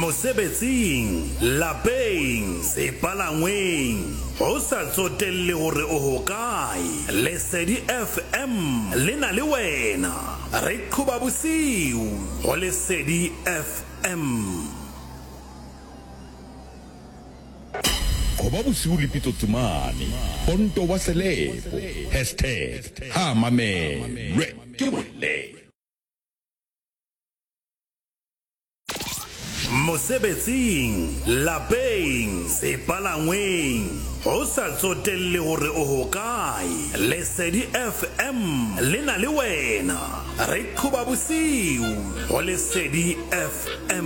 mosebetsing lapeng sepalangweng ho sa tsotelle hore o hokae Lesedi FM le na le wena re qhuba bosiu ho Lesedi FM. Qoba bosiu le pitsotsumane ponto wa selepo #hamame ke bolle mosebetsing lapeng sepalangweng ho sa tsotelle hore o hokae Lesedi FM le na le wena re qhuba bosiu ho Lesedi FM.